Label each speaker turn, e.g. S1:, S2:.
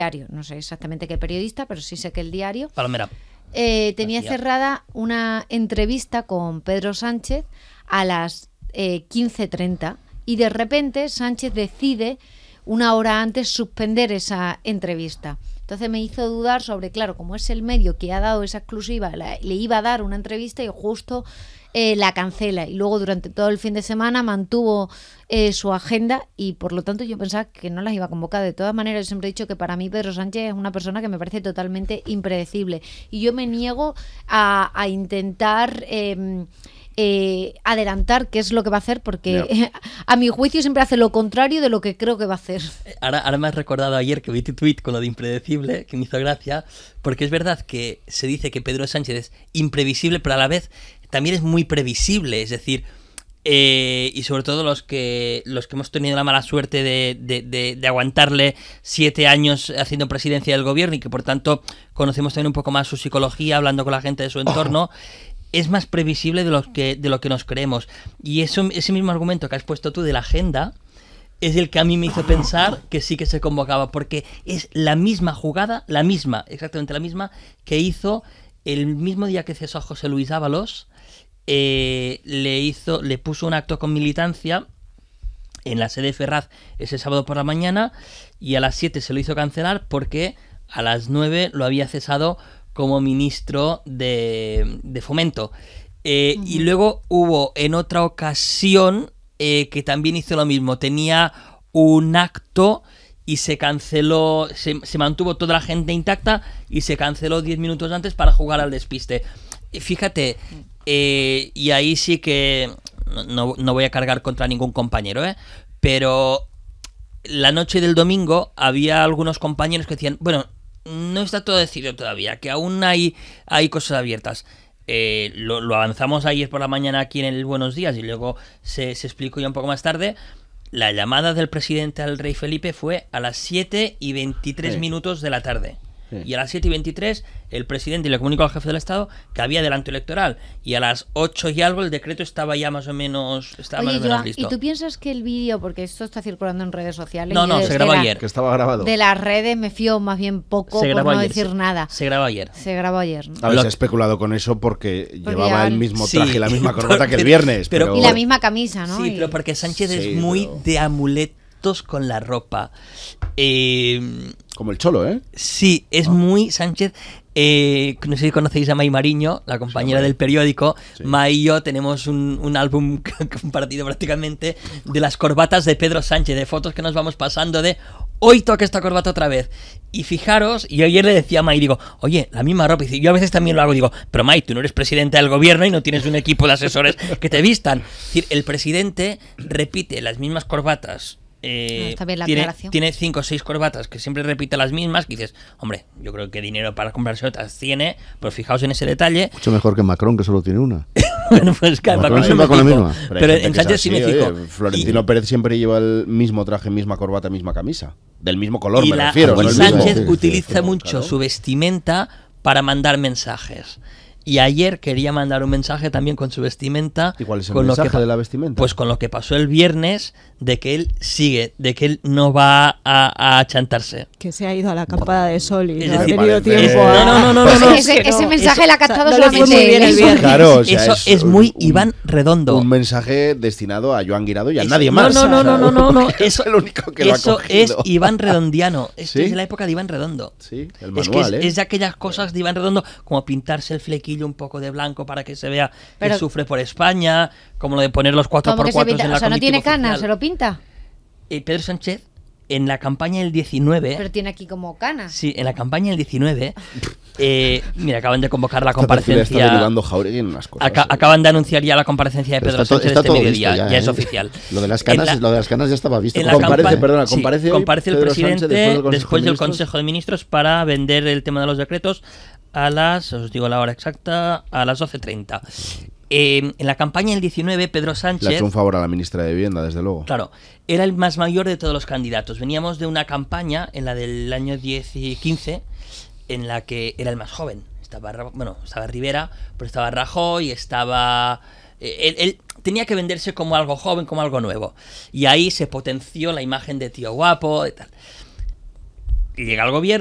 S1: diario, no sé exactamente qué periodista, pero sí sé que el diario
S2: Palomera.
S1: tenía cerrada una entrevista con Pedro Sánchez a las 15:30 y de repente Sánchez decide una hora antes suspender esa entrevista. Entonces me hizo dudar sobre, claro, como es el medio que ha dado esa exclusiva, le iba a dar una entrevista y justo la cancela. Y luego durante todo el fin de semana mantuvo su agenda y por lo tanto yo pensaba que no las iba a convocar. De todas maneras, yo siempre he dicho que para mí Pedro Sánchez es una persona que me parece totalmente impredecible. Y yo me niego a intentar... adelantar qué es lo que va a hacer porque a mi juicio siempre hace lo contrario de lo que creo que va a hacer.
S2: Ahora me has recordado ayer que vi tu tweet con lo de impredecible, que me hizo gracia, porque es verdad que se dice que Pedro Sánchez es imprevisible, pero a la vez también es muy previsible, es decir, y sobre todo los que hemos tenido la mala suerte de aguantarle 7 años haciendo presidencia del gobierno y que por tanto conocemos también un poco más su psicología, hablando con la gente de su entorno, es más previsible de lo que nos creemos. Y ese mismo argumento que has puesto tú de la agenda es el que a mí me hizo pensar que sí que se convocaba, porque es la misma jugada, exactamente la misma, que hizo el mismo día que cesó a José Luis Ábalos. Le puso un acto con militancia en la sede de Ferraz ese sábado por la mañana y a las 7 se lo hizo cancelar porque a las 9 lo había cesado como ministro de Fomento. Y luego hubo en otra ocasión que también hizo lo mismo. Tenía un acto y se canceló, se mantuvo toda la gente intacta y se canceló 10 minutos antes para jugar al despiste. Fíjate, y ahí sí que no voy a cargar contra ningún compañero, pero la noche del domingo había algunos compañeros que decían, bueno, no está todo decidido todavía, que aún hay cosas abiertas. Lo avanzamos ayer por la mañana aquí en el Buenos Días y luego se explicó ya un poco más tarde. La llamada del presidente al rey Felipe fue a las 7:23 minutos de la tarde. Y a las 7:23 el presidente le comunicó al jefe del Estado que había adelanto electoral. Y a las 8 y algo el decreto estaba ya más o menos, listo.
S1: ¿Y tú piensas que el vídeo, porque esto está circulando en redes sociales?
S2: No, se grabó ayer.
S3: Que estaba grabado.
S1: De las redes me fío más bien poco, por no decir nada.
S2: Se grabó ayer.
S1: Se grabó ayer, ¿no?
S3: A ver, se ha especulado con eso porque llevaba el mismo traje y la misma corbata que el viernes. Pero...
S1: Y la misma camisa, ¿no?
S2: Sí, pero porque Sánchez es muy de amuletos con la ropa.
S3: Como el Cholo, ¿eh?
S2: Sí, es muy Sánchez. No sé si conocéis a May Mariño, la compañera del periódico. Sí. May y yo tenemos un álbum compartido prácticamente de las corbatas de Pedro Sánchez, de fotos que nos vamos pasando de hoy toca esta corbata otra vez. Y fijaros, yo ayer le decía a May, digo, oye, la misma ropa. Y yo a veces también lo hago, digo, pero May, tú no eres presidente del gobierno y no tienes un equipo de asesores que te vistan. Es decir, el presidente repite las mismas corbatas.
S1: Está bien la
S2: tiene 5 o 6 corbatas que siempre repite las mismas, que dices, hombre, yo creo que dinero para comprarse otras tiene, pero fijaos en ese detalle.
S3: Mucho mejor que Macron, que solo tiene una.
S2: Bueno, pues claro,
S3: Macron siempre con la misma.
S2: Pero en Sánchez sí me fijo.
S3: Florentino Pérez siempre lleva el mismo traje, misma corbata, misma camisa. Del mismo color,
S2: y
S3: me refiero.
S2: Y Sánchez utiliza mucho su vestimenta para mandar mensajes. Y ayer quería mandar un mensaje también con su vestimenta.
S3: ¿Y cuál es el mensaje de la vestimenta?
S2: Pues con lo que pasó el viernes, de que él sigue, de que él no va a chantarse.
S4: Que se ha ido a la acampada de sol y
S2: es
S4: no
S2: decir,
S4: ha tenido tiempo
S2: No.
S1: Pues ese mensaje le ha captado solamente
S4: muy bien el viernes.
S3: Claro, o sea,
S2: eso es muy Iván Redondo.
S3: Un mensaje destinado a Joan Guirado y a nadie más.
S2: No.
S3: Eso es el único que lo ha cogido.
S2: Eso es Iván Redondiano. Esto es de la época de Iván Redondo.
S3: Sí, el manual,
S2: es de aquellas cosas de Iván Redondo, como pintarse el flequillo un poco de blanco para que se vea que sufre por España, como lo de poner los 4x4 en la.
S1: O sea, no tiene canas, ¿se lo pinta?
S2: Pedro Sánchez, en la campaña del 19...
S1: Pero tiene aquí como canas.
S2: Sí, en la campaña del 19... mira, acaban de convocar la comparecencia... Acaban de anunciar ya la comparecencia de Pedro Sánchez este mediodía, ya es oficial.
S3: Lo de las canas ya estaba visto.
S2: Comparece el presidente después del Consejo de Ministros para vender el tema de los decretos a las, os digo la hora exacta, a las 12:30. En la campaña del 19, Pedro Sánchez...
S3: Le ha hecho un favor a la ministra de Vivienda, desde luego.
S2: Claro, era el más mayor de todos los candidatos. Veníamos de una campaña, en la del año 10-15, en la que era el más joven. Estaba Rivera, pero estaba Rajoy, estaba... Él tenía que venderse como algo joven, como algo nuevo. Y ahí se potenció la imagen de tío guapo y tal. llega al gobierno